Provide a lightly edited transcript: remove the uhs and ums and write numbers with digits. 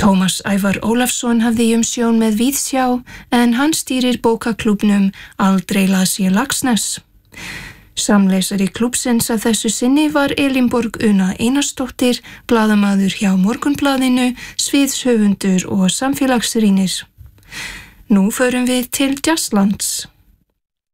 Tómas Ævar Ólafsson hafði í umsjón með Víðsjá en hann stýrir bókaklúbnum Aldrei las ég Laxness. Samleysari klúbsins að þessu sinni var Elínborg Una Einarsdóttir, blaðamaður hjá Morgunblaðinu, sviðshöfundur og samfélagsrýnir. Nú förum við til Jazzlands.